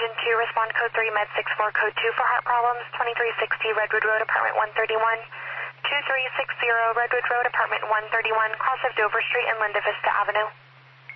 Engine 2, respond code 3, med 64, code 2 for heart problems, 2360 Redwood Road, apartment 131. 2360 Redwood Road, apartment 131, cross of Dover Street and Linda Vista Avenue.